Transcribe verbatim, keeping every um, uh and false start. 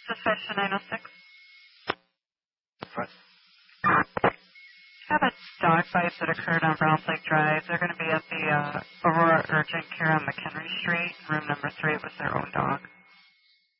Dispatch to nine oh six. Front. Have a dog bite that occurred on Browns Lake Drive. They're going to be at the uh, Aurora Urgent Care on McHenry Street, room number three with their own dog.